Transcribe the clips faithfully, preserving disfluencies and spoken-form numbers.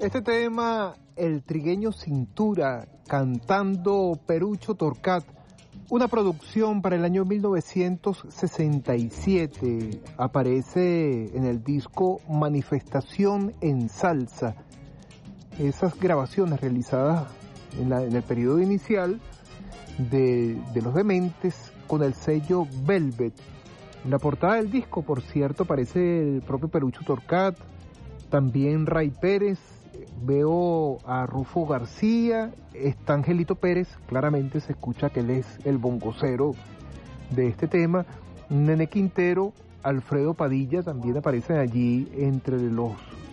Este tema, El Trigueño Cintura, cantando Perucho Torcat, una producción para el año mil novecientos sesenta y siete, aparece en el disco Manifestación en Salsa. Esas grabaciones realizadas en, la, en el periodo inicial de, de Los Dementes con el sello Velvet. En la portada del disco, por cierto, aparece el propio Perucho Torcat, también Ray Pérez, veo a Rufo García, está Angelito Pérez, claramente se escucha que él es el bongocero de este tema, Nene Quintero, Alfredo Padilla también aparecen allí entre los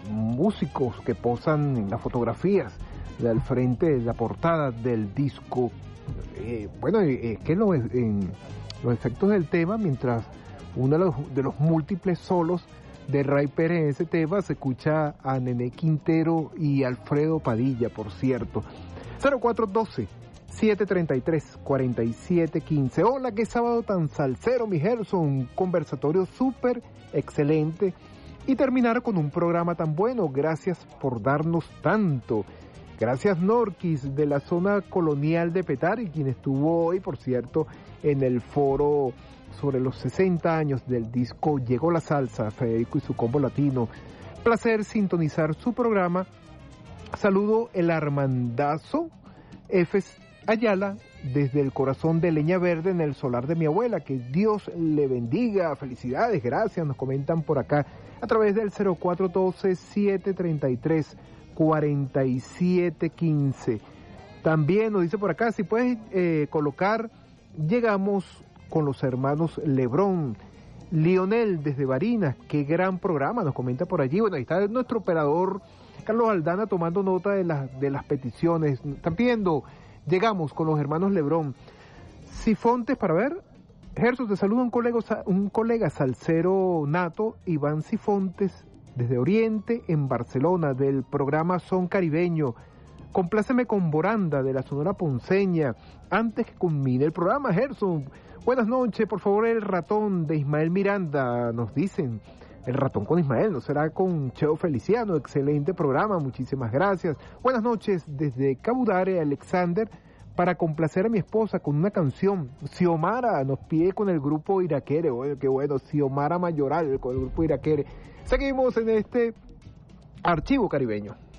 músicos que posan en las fotografías del frente de la portada del disco. Eh, bueno, es que los, en los efectos del tema, mientras uno de los, de los múltiples solos de Ray Pérez en ese tema, se escucha a Nene Quintero y Alfredo Padilla, por cierto. cero cuatro uno dos, siete tres tres, cuatro siete uno cinco. Hola, qué sábado tan salsero, mi Gerson. Un conversatorio súper excelente y terminar con un programa tan bueno. Gracias por darnos tanto. Gracias, Norquis, de la zona colonial de Petare, quien estuvo hoy, por cierto, en el foro sobre los sesenta años del disco Llegó la Salsa, Federico y su combo latino. Placer sintonizar su programa. Saludo el Armandazo F. Ayala desde el corazón de Leña Verde en el solar de mi abuela. Que Dios le bendiga. Felicidades, gracias. Nos comentan por acá a través del cero cuatro uno dos, siete tres tres, cuatro siete uno cinco. También nos dice por acá, si puedes eh, colocar, llegamos con los hermanos Lebrón. Lionel desde Barinas, qué gran programa, nos comenta por allí. Bueno, ahí está nuestro operador Carlos Aldana tomando nota de las de las peticiones. Están pidiendo, llegamos con los hermanos Lebrón. Sifontes, para ver, Gerson, te saluda un colega, un colega salsero nato, Iván Sifontes, desde Oriente, en Barcelona, del programa Son Caribeño. Compláceme con Boranda, de la Sonora Ponceña, antes que culmine el programa, Gerson. Buenas noches, por favor, el ratón de Ismael Miranda, nos dicen. El ratón con Ismael, no será con Cheo Feliciano. Excelente programa, muchísimas gracias. Buenas noches desde Cabudare, Alexander, para complacer a mi esposa con una canción. Xiomara nos pide con el grupo Iraquere. Oye, qué bueno, Xiomara Mayoral con el grupo Iraquere. Seguimos en este archivo caribeño.